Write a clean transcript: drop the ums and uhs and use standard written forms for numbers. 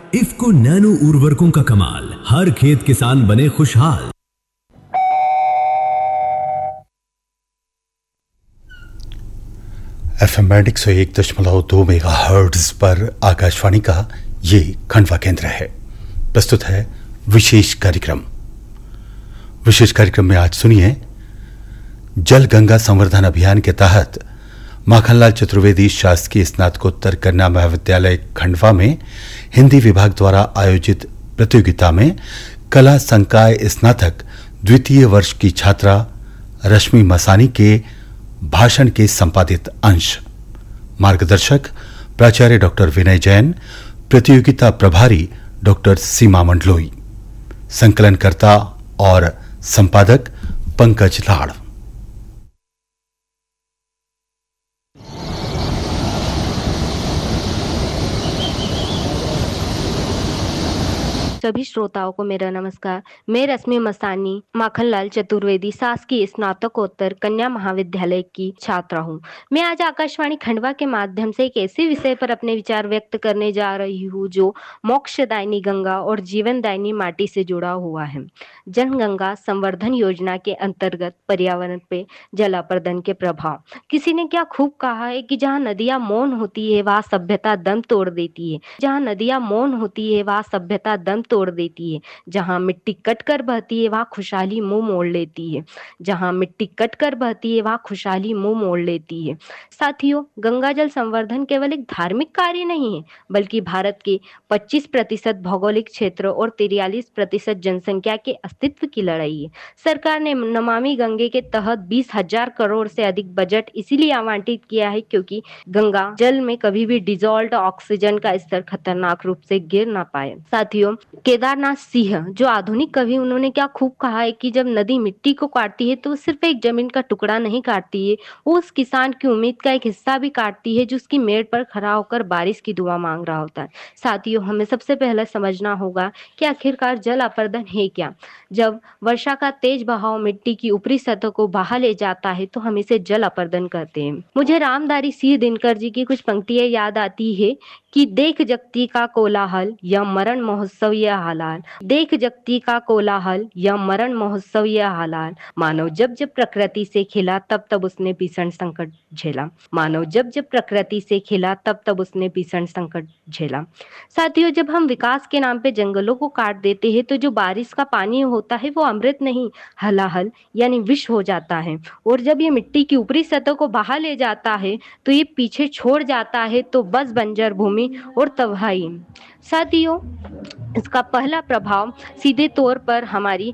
IFFCO nano उर्वरकों का कमाल, हर खेत किसान बने खुशहाल। FM बैंड 101.2 मेगाहर्ट्ज पर आकाशवाणी का ये खंडवा केंद्र है। प्रस्तुत है विशेष कार्यक्रम। विशेष कार्यक्रम में आज सुनिए, जल गंगा संवर्धन अभियान के तहत माखनलाल चतुर्वेदी शासकीय स्नातकोत्तर कन्या महाविद्यालय खंडवा में हिंदी विभाग द्वारा आयोजित प्रतियोगिता में कला संकाय स्नातक द्वितीय वर्ष की छात्रा रश्मि मसानी के भाषण के संपादित अंश। मार्गदर्शक प्राचार्य डॉक्टर विनय जैन, प्रतियोगिता प्रभारी डॉक्टर सीमा मंडलोई, संकलनकर्ता और संपादक पंकज लाड़। सभी श्रोताओं को मेरा नमस्कार। मैं रश्मि मसानी माखनलाल चतुर्वेदी शासकीय स्नातकोत्तर कन्या महाविद्यालय की छात्रा हूँ। मैं आज आकाशवाणी खंडवा के माध्यम से एक ऐसे विषय पर अपने विचार व्यक्त करने जा रही हूँ जो मोक्षदायिनी गंगा और जीवनदायिनी माटी से जुड़ा हुआ है। जनगंगा संवर्धन योजना के अंतर्गत पर्यावरण पे जलापर्दन के प्रभाव। किसी ने क्या खूब कहा है कि जहाँ नदियाँ मौन होती है वहाँ सभ्यता दम तोड़ देती है। जहाँ नदियाँ मौन होती है वहाँ सभ्यता दम तोड़ देती है। जहाँ मिट्टी कट कर बहती है वहाँ खुशहाली मुंह मोड़ लेती है। जहाँ मिट्टी कट कर बहती है वहाँ खुशहाली मुंह मोड़ लेती है। साथियों, गंगा जल संवर्धन केवल एक धार्मिक कार्य नहीं है, बल्कि भारत के 25% भौगोलिक क्षेत्र और 43% जनसंख्या के अस्तित्व की लड़ाई है। सरकार ने नमामि गंगे के तहत 20,000 करोड़ से अधिक बजट इसीलिए आवंटित किया है क्योंकि गंगा जल में कभी भी डिजॉल्व्ड ऑक्सीजन का स्तर खतरनाक रूप से गिर ना पाए। साथियों, केदारनाथ सिंह जो आधुनिक कवि, उन्होंने क्या खूब कहा है कि जब नदी मिट्टी को काटती है तो सिर्फ एक जमीन का टुकड़ा नहीं काटती है, वो उस किसान की उम्मीद का एक हिस्सा भी काटती है जो उसकी मेड़ पर खड़ा होकर बारिश की दुआ मांग रहा होता है। साथियों, हमें सबसे पहले समझना होगा कि आखिरकार जल अपर्दन है क्या। जब वर्षा का तेज बहाव मिट्टी की ऊपरी सतह को बहा ले जाता है तो हम इसे जल अपर्दन कहते हैं। मुझे रामधारी सिंह दिनकर जी की कुछ पंक्तियां याद आती है कि देख जगती का कोलाहल या मरण महोत्सव यह हालाल, देख जगती का कोलाहल या मरण महोत्सव यह हालाल। मानव जब जब प्रकृति से खिला तब तब उसने भीषण संकट झेला। मानव जब जब प्रकृति से खिला तब तब उसने भीषण संकट झेला। साथियों, जब हम विकास के नाम पे जंगलों को काट देते हैं तो जो बारिश का पानी होता है वो अमृत नहीं, हलाहल यानी विष हो जाता है। और जब ये मिट्टी की ऊपरी सतह को बहा ले जाता है तो ये पीछे छोड़ जाता है तो बस बंजर भूमि और तबाही। साथियों, इसका पहला प्रभाव सीधे तौर पर हमारी